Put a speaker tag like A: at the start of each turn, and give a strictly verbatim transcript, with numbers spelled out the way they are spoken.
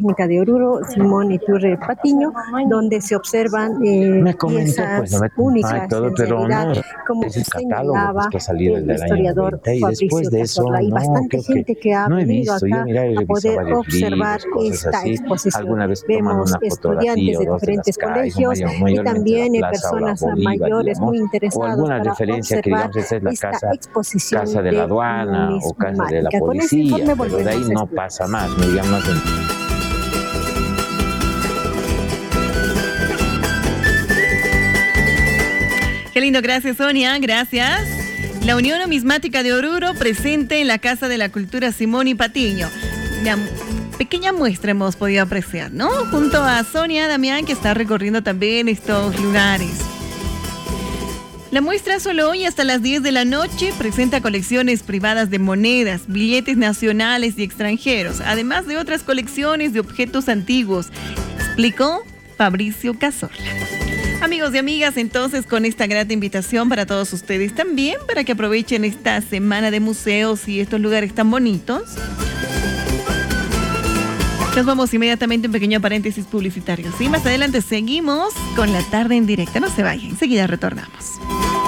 A: Numismática de Oruro, Simón Iturre Patiño, donde se observan eh,
B: Me comentó,
A: piezas
B: pues, no me
A: únicas
B: y todo,
A: en
B: pero
A: realidad,
B: no,
A: como
B: es el catálogo
A: señalaba
B: pues, que ha salido
A: el
B: del año
A: historiador
B: noventa, y
A: Fabricio
B: después de eso,
A: Cazorla. Y
B: no,
A: bastante
B: creo que
A: gente que ha
B: no he
A: venido
B: visto. Yo,
A: acá
B: mira, he
A: a
B: revisado
A: poder
B: varios
A: observar
B: libros, cosas
A: esta
B: así.
A: exposición.
B: Alguna vez toman
A: Vemos
B: una
A: estudiantes
B: fotografía o
A: de
B: dos de las
A: diferentes
B: calles, o
A: colegios
B: mayor-
A: y
B: mayormente la
A: también eh,
B: plaza o la
A: personas
B: Bolívar,
A: mayores muy
B: digamos, o
A: interesados
B: alguna
A: para
B: referencia que
A: observar
B: digamos esa es la
A: esta
B: casa,
A: exposición
B: casa de la
A: de
B: aduana o casa de la
A: numismática. Con este
B: policía,
A: informe
B: pero de ahí
A: volvemos a
B: no
A: estudiar.
B: pasa más, me digan más en-
C: Qué lindo, gracias Sonia, gracias. La Unión Numismática de Oruro presente en la Casa de la Cultura Simón y Patiño. Una pequeña muestra hemos podido apreciar, ¿no? Junto a Sonia Damián, que está recorriendo también estos lugares. La muestra solo hoy hasta las diez de la noche presenta colecciones privadas de monedas, billetes nacionales y extranjeros, además de otras colecciones de objetos antiguos, explicó Fabricio Cazorla. Amigos y amigas, entonces con esta grata invitación para todos ustedes también, para que aprovechen esta semana de museos y estos lugares tan bonitos. Nos vamos inmediatamente a un pequeño paréntesis publicitario. Sí, más adelante seguimos con la tarde en directo. No se vayan, enseguida retornamos.